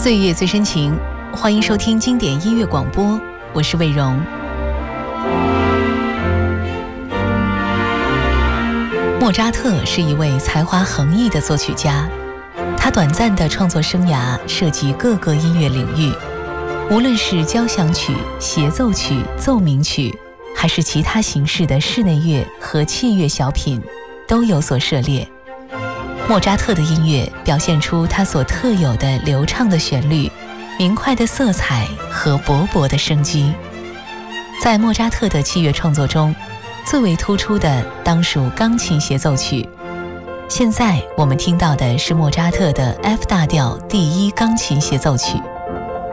岁月最深情，欢迎收听经典音乐广播，我是魏荣。莫扎特是一位才华横溢的作曲家，他短暂的创作生涯涉及各个音乐领域，无论是交响曲、协奏曲、奏鸣曲，还是其他形式的室内乐和器乐小品，都有所涉猎。莫扎特的音乐表现出他所特有的流畅的旋律、明快的色彩和勃勃的生机。在莫扎特的器乐创作中，最为突出的当属钢琴协奏曲。现在我们听到的是莫扎特的 F 大调第一钢琴协奏曲。